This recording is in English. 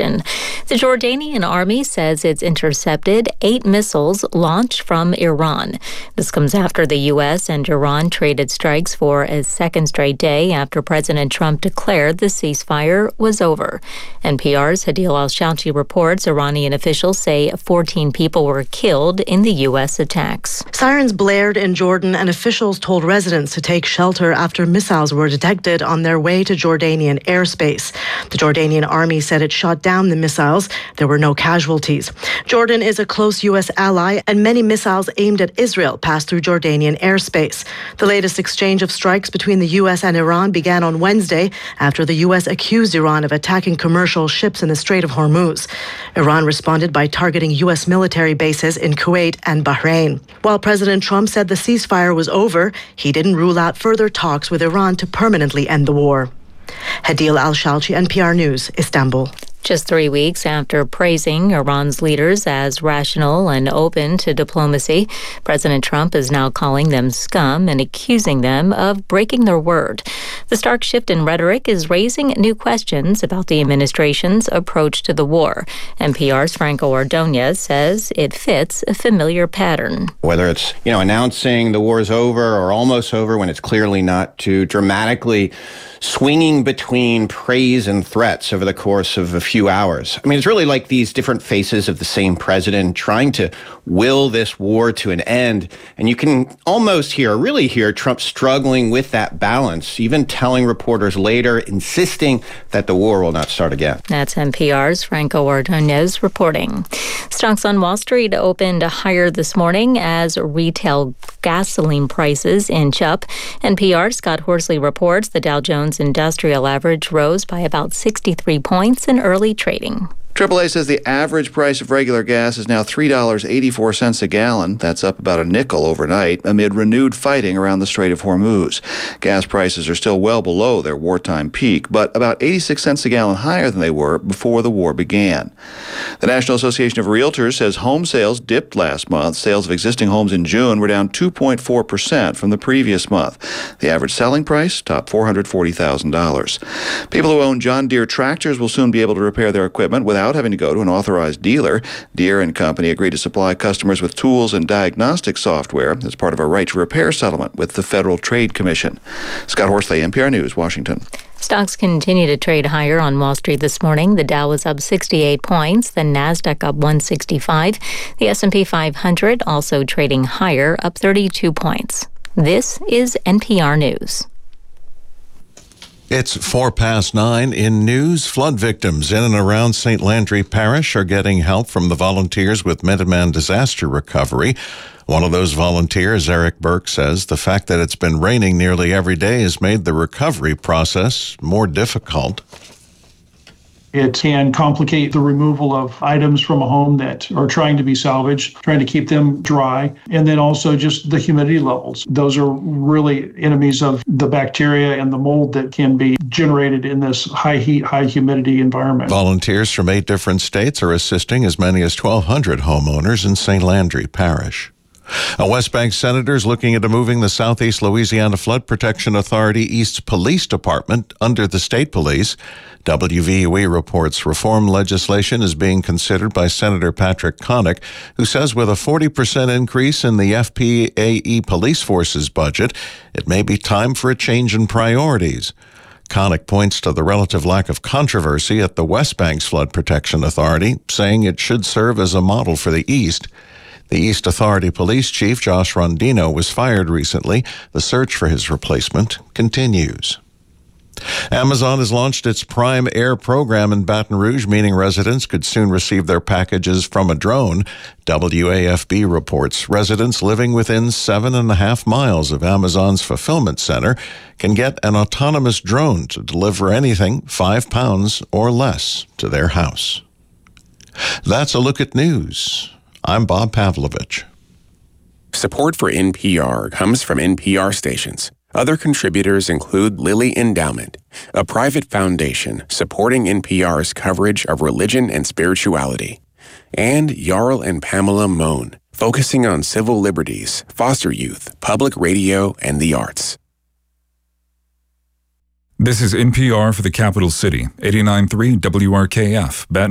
Washington. The Jordanian army says it's intercepted 8 missiles launched from Iran. This comes after the U.S. and Iran traded strikes for a second straight day after President Trump declared the ceasefire was over. NPR's Hadil Al-Shalchi reports Iranian officials say 14 people were killed in the U.S. attacks. Sirens blared in Jordan and officials told residents to take shelter after missiles were detected on their way to Jordanian airspace. The Jordanian army said it shot down the missiles. There were no casualties. Jordan is a close U.S. ally, and many missiles aimed at Israel passed through Jordanian airspace. The latest exchange of strikes between the U.S. and Iran began on Wednesday after the U.S. accused Iran of attacking commercial ships in the Strait of Hormuz. Iran responded by targeting U.S. military bases in Kuwait and Bahrain. While President Trump said the ceasefire was over, he didn't rule out further talks with Iran to permanently end the war. Hadil Al-Shalchi, NPR News, Istanbul. Just 3 weeks after praising Iran's leaders as rational and open to diplomacy, President Trump is now calling them scum and accusing them of breaking their word. The stark shift in rhetoric is raising new questions about the administration's approach to the war. NPR's Franco Ordonez says it fits a familiar pattern. Whether it's, announcing the war is over or almost over when it's clearly not, to dramatically swinging between praise and threats over the course of a few hours. I mean, it's really like these different faces of the same president trying to will this war to an end. And you can almost really hear Trump struggling with that balance, even telling reporters later, insisting that the war will not start again. That's NPR's Franco Ordonez reporting. Stocks on Wall Street opened higher this morning as retail gasoline prices inch up. NPR's Scott Horsley reports the Dow Jones Industrial Average rose by about 63 points in early trading. AAA says the average price of regular gas is now $3.84 a gallon. That's up about a nickel overnight amid renewed fighting around the Strait of Hormuz. Gas prices are still well below their wartime peak, but about 86 cents a gallon higher than they were before the war began. The National Association of Realtors says home sales dipped last month. Sales of existing homes in June were down 2.4% from the previous month. The average selling price topped $440,000. People who own John Deere tractors will soon be able to repair their equipment without having to go to an authorized dealer. Deere & Company agreed to supply customers with tools and diagnostic software as part of a right to repair settlement with the Federal Trade Commission. Scott Horsley, NPR News, Washington. Stocks continue to trade higher on Wall Street this morning. The Dow was up 68 points, the Nasdaq up 165. The S&P 500 also trading higher, up 32 points. This is NPR News. It's 9:04 in news. Flood victims in and around St. Landry Parish are getting help from the volunteers with Minuteman Disaster Recovery. One of those volunteers, Eric Burke, says the fact that it's been raining nearly every day has made the recovery process more difficult. It can complicate the removal of items from a home that are trying to be salvaged, trying to keep them dry, and then also just the humidity levels. Those are really enemies of the bacteria and the mold that can be generated in this high heat, high humidity environment. Volunteers from 8 different states are assisting as many as 1,200 homeowners in St. Landry Parish. A West Bank senator is looking into moving the Southeast Louisiana Flood Protection Authority East Police Department under the state police. WVUE reports reform legislation is being considered by Senator Patrick Connick, who says with a 40% increase in the FPAE police force's budget, it may be time for a change in priorities. Connick points to the relative lack of controversy at the West Bank's Flood Protection Authority, saying it should serve as a model for the East. The East Authority Police Chief, Josh Rondino, was fired recently. The search for his replacement continues. Amazon has launched its Prime Air program in Baton Rouge, meaning residents could soon receive their packages from a drone. WAFB reports residents living within 7.5 miles of Amazon's fulfillment center can get an autonomous drone to deliver anything 5 pounds or less to their house. That's a look at news. I'm Bob Pavlovich. Support for NPR comes from NPR stations. Other contributors include Lilly Endowment, a private foundation supporting NPR's coverage of religion and spirituality, and Jarl and Pamela Mohn, focusing on civil liberties, foster youth, public radio, and the arts. This is NPR for the capital city, 89.3 WRKF, Baton